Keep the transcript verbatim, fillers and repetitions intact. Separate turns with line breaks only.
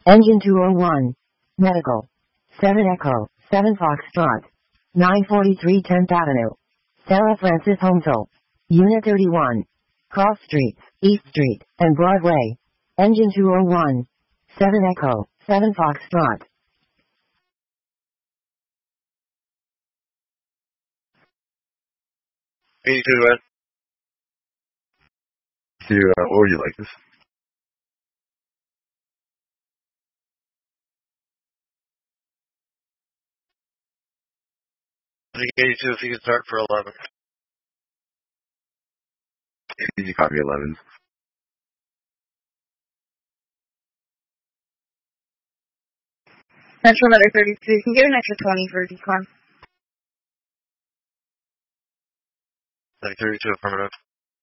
Engine two oh one. Medical. seven Echo, seven Foxtrot. nine forty-three tenth Avenue. Sarah Francis Homesel. Unit thirty-one. Cross Streets, East Street, and Broadway. Engine two oh one. seven Echo, seven Foxtrot.
eighty-two, Ed.
To, uh, what would you like this?
eighty-two, if you could start for eleven.
Easy copy eleven.
Metro letter thirty-two, you can get an extra twenty for decon.
thirty-two, affirmative.